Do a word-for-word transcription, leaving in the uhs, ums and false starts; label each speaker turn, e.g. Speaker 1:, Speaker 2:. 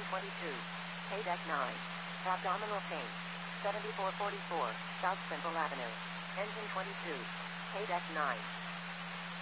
Speaker 1: twenty-two. Paydeck nine. Abdominal pain. seventy-four forty-four, South Central Avenue. Engine twenty-two. Paydeck nine.